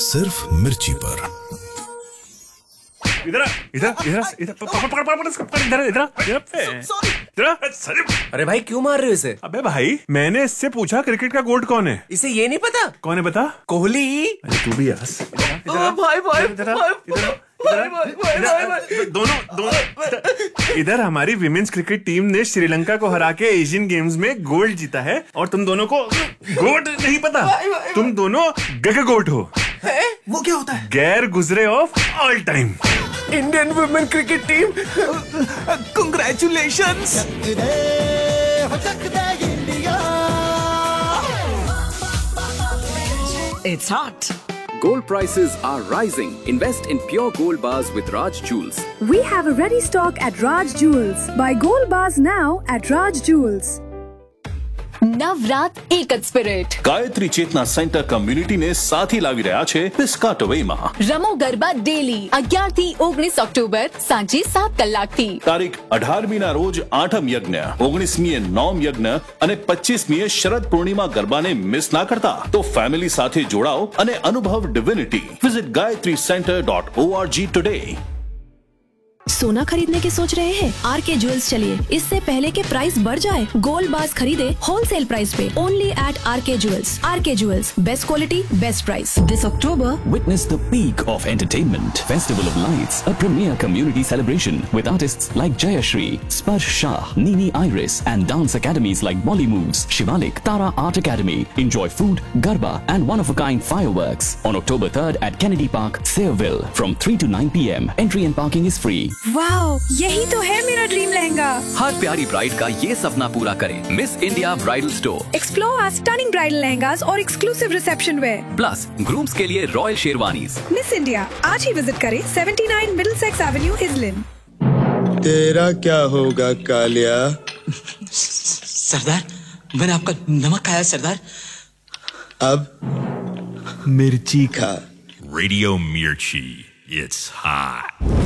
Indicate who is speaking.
Speaker 1: सिर्फ मिर्ची पर।
Speaker 2: इधर
Speaker 3: अरे भाई क्यों मार रहे हो इसे?
Speaker 2: अबे भाई मैंने इससे पूछा क्रिकेट का गोट कौन है।
Speaker 3: इसे ये नहीं पता?
Speaker 2: कौन है बता?
Speaker 3: कोहली।
Speaker 2: अरे तू भी हंस। दोनों इधर हमारी विमेंस क्रिकेट टीम ने श्रीलंका को हरा के एशियन गेम्स में गोल्ड जीता है और तुम दोनों को गोट नहीं पता। तुम दोनों गगगोट हो।
Speaker 3: वो क्या होता है?
Speaker 2: गैर गुजरे of all time.
Speaker 3: Indian women cricket team, congratulations.
Speaker 4: It's hot.
Speaker 5: Gold prices are rising. Invest in pure gold bars with Raj Jewels.
Speaker 6: We have a ready stock at Raj Jewels. Buy gold bars now at Raj Jewels.
Speaker 7: Navrat એક જ spirit.
Speaker 8: Gayatri ચેતના centre community ને સાથી લાવી રહ્યા છે પિસ્કાટોવેમાં.
Speaker 7: રમો garba daily 11 થી 19 October સાંજે 7 કલાકથી.
Speaker 8: તારીખ 18મી ના રોજ આઠમ યજ્ઞ, 19મીએ નોમ યજ્ઞ અને 25મીએ શરદ પૂર્ણિમા ગરબાને મિસ ના કરતા. તો ફેમિલી સાથે જોડાઓ અને અનુભવ ડિવિનિટી. Visit gayatricenter.org today.
Speaker 9: सोना खरीदने की सोच रहे हैं? आरके ज्वेल्स चलिए, इससे पहले के प्राइस बढ़ जाए। गोल्ड बार्स खरीदे होलसेल प्राइस पे only eight R K jewels. R K jewels, best quality, best price. This October,
Speaker 10: witness the peak of entertainment, Festival of Lights, a premier community celebration with artists like Jayashri, Sparsh Shah, Nini Iris, and dance academies like Bolly Moves, Shivalik, Tara Art Academy. Enjoy food, garba, and one-of-a-kind fireworks on October 3rd at Kennedy Park, Sayreville, from 3 to 9 p.m. Entry and parking is free.
Speaker 6: Wow, यही तो है मेरा dream lehenga.
Speaker 5: हर प्यारी bride का ये सपना पूरा करें miss India bridal store.
Speaker 6: Explore our stunning bridal lehengas और exclusive reception where.
Speaker 5: Plus grooms के लिए रॉयल शेरवानीज।
Speaker 6: मिस इंडिया आज ही विजिट करें 79 मिडलसेक्स एवेन्यू, इजलिन।
Speaker 11: तेरा क्या होगा कालिया?
Speaker 4: सरदार, मैंने आपका नमक खाया सरदार।
Speaker 11: अब मिर्ची खा।
Speaker 1: रेडियो मिर्ची, it's hot.